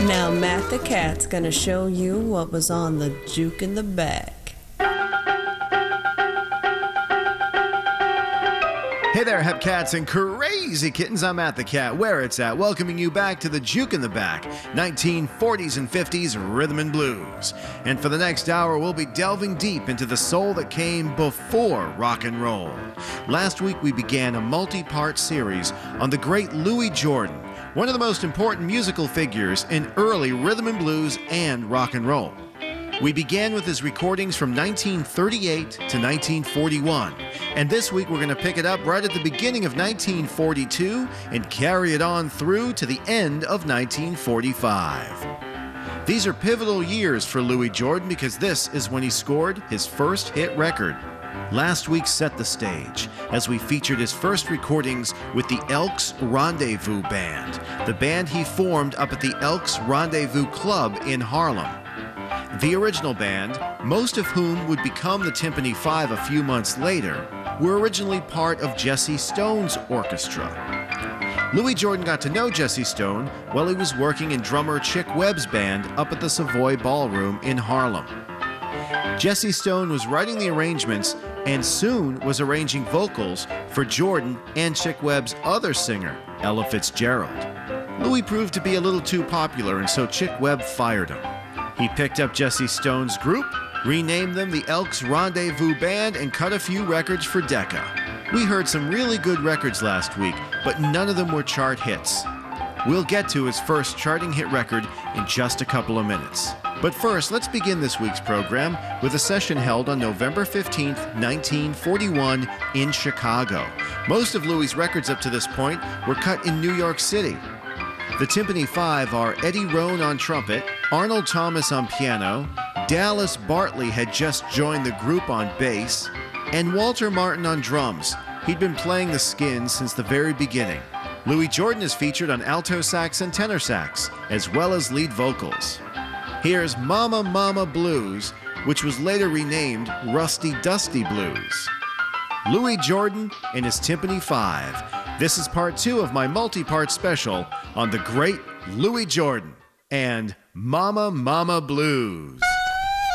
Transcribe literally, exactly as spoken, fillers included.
Now Matt the Cat's gonna show you what was on the juke in the back. Hey there, Hepcats and crazy kittens. I'm Matt the Cat, where it's at, welcoming you back to the Juke in the Back, nineteen forties and fifties rhythm and blues. And for the next hour, we'll be delving deep into the soul that came before rock and roll. Last week, we began a multi-part series on the great Louis Jordan, one of the most important musical figures in early rhythm and blues and rock and roll. We began with his recordings from nineteen thirty-eight to nineteen forty-one, and this week we're going to pick it up right at the beginning of nineteen forty-two and carry it on through to the end of nineteen forty-five. These are pivotal years for Louis Jordan because this is when he scored his first hit record. Last week set the stage as we featured his first recordings with the Elks Rendezvous Band, the band he formed up at the Elks Rendezvous Club in Harlem. The original band, most of whom would become the Tympany Five a few months later, were originally part of Jesse Stone's orchestra. Louis Jordan got to know Jesse Stone while he was working in drummer Chick Webb's band up at the Savoy Ballroom in Harlem. Jesse Stone was writing the arrangements and soon was arranging vocals for Jordan and Chick Webb's other singer, Ella Fitzgerald. Louis proved to be a little too popular, and so Chick Webb fired him. He picked up Jesse Stone's group, renamed them the Elks Rendezvous Band, and cut a few records for Decca. We heard some really good records last week, but none of them were chart hits. We'll get to his first charting hit record in just a couple of minutes. But first, let's begin this week's program with a session held on November fifteenth, nineteen forty-one in Chicago. Most of Louis's records up to this point were cut in New York City. The Tympany Five are Eddie Roan on trumpet, Arnold Thomas on piano, Dallas Bartley had just joined the group on bass, and Walter Martin on drums. He'd been playing the Skins since the very beginning. Louis Jordan is featured on alto sax and tenor sax, as well as lead vocals. Here's Mama Mama Blues, which was later renamed Rusty Dusty Blues. Louis Jordan and his Tympany Five. This is part two of my multi-part special on the great Louis Jordan and Mama Mama Blues.